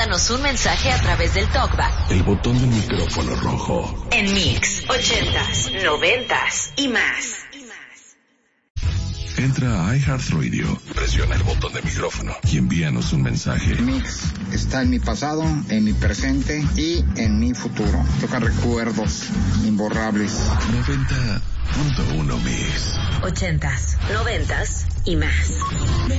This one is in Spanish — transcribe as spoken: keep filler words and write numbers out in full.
mándanos un mensaje a través del TalkBack. El botón del micrófono rojo. En Mix, ochentas, noventas y más. Entra a iHeartRadio, presiona el botón de micrófono y envíanos un mensaje. Mix está en mi pasado, en mi presente y en mi futuro. Toca recuerdos imborrables. noventa punto uno Mix. Ochentas, noventas y más.